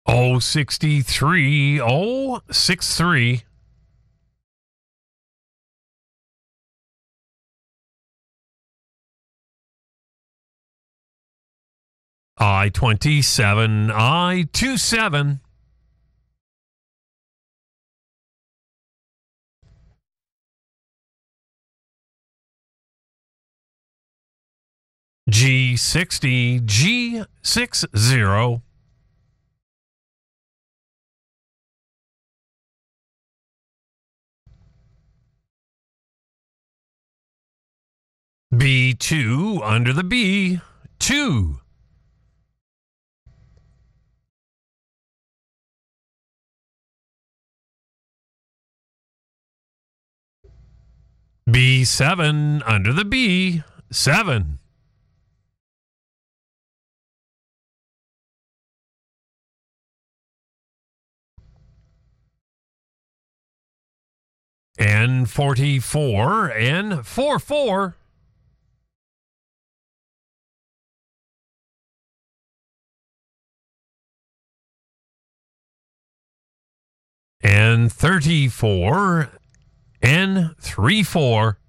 063 063. I-27 I-27. G60 G60. B2 under the B 2. B7 under the B 7. N44 N44. N34 N34.